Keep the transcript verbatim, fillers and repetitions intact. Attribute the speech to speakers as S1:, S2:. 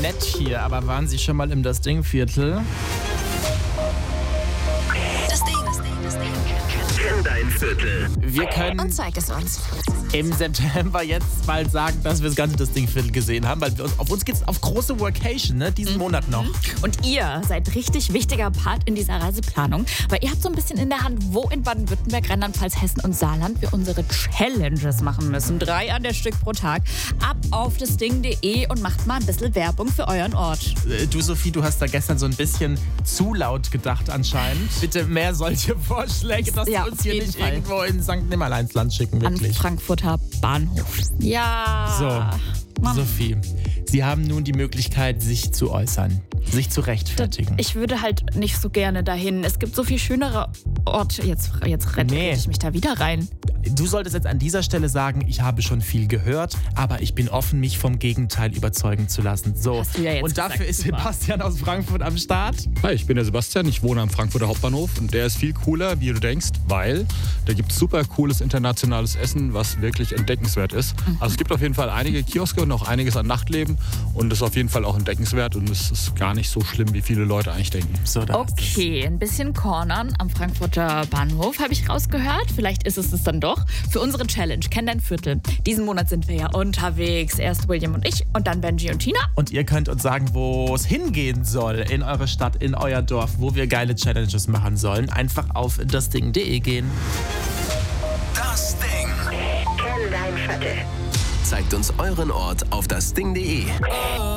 S1: nett hier, aber waren Sie schon mal im Das Ding-Viertel?
S2: Das Ding, das Ding, das Ding.
S3: Kenn dein Viertel.
S1: Wir können
S2: Und zeig es uns.
S1: im September jetzt bald sagen, dass wir das ganze Das Ding-Viertel gesehen haben, weil wir uns, auf uns geht's auf große Workation, ne? Diesen Monat noch.
S4: Und ihr seid richtig wichtiger Part in dieser Reiseplanung, weil ihr habt so ein bisschen in der Hand, wo in Baden-Württemberg, Rheinland-Pfalz, Hessen und Saarland wir unsere Challenges machen müssen. Drei an der Stück pro Tag. Ab auf das Ding punkt de und macht mal ein bisschen Werbung für euren Ort.
S1: Äh, Du, Sophie, du hast da gestern so ein bisschen zu laut gedacht anscheinend. Bitte mehr solche Vorschläge, dass
S4: Ja,
S1: wir uns
S4: auf
S1: hier
S4: jeden
S1: nicht
S4: Fall.
S1: irgendwo in Sankt Nimmerleinsland schicken,
S4: Am
S1: wirklich.
S4: Frankfurter Bahnhof. Ja.
S1: So,
S4: Mann.
S1: Sophie, Sie haben nun die Möglichkeit, sich zu äußern, sich zu rechtfertigen.
S4: Ich würde halt nicht so gerne dahin. Es gibt so viel schönere Orte. Jetzt, jetzt rette
S1: Nee.
S4: ich mich da wieder rein.
S1: Du solltest jetzt an dieser Stelle sagen, ich habe schon viel gehört, aber ich bin offen, mich vom Gegenteil überzeugen zu lassen. So,
S4: Hast du ja jetzt
S1: und dafür
S4: gesagt,
S1: ist
S4: super.
S1: Sebastian aus Frankfurt am Start.
S5: Hi, ich bin der Sebastian, ich wohne am Frankfurter Hauptbahnhof und der ist viel cooler, wie du denkst, weil da gibt es super cooles internationales Essen, was wirklich entdeckenswert ist. Also es gibt auf jeden Fall einige Kioske und auch einiges an Nachtleben und das ist auf jeden Fall auch entdeckenswert und es ist gar nicht so schlimm, wie viele Leute eigentlich denken.
S1: So, da hast du's.
S4: Okay, ein bisschen Cornern am Frankfurter Bahnhof habe ich rausgehört. Vielleicht ist es es dann doch. Für unsere Challenge, kenn dein Viertel. Diesen Monat sind wir ja unterwegs. Erst William und ich und dann Benji und Tina.
S1: Und ihr könnt uns sagen, wo es hingehen soll in eure Stadt, in euer Dorf, wo wir geile Challenges machen sollen. Einfach auf das Ding punkt de gehen.
S3: Das Ding. Kenn dein Viertel. Zeigt uns euren Ort auf das Ding punkt de.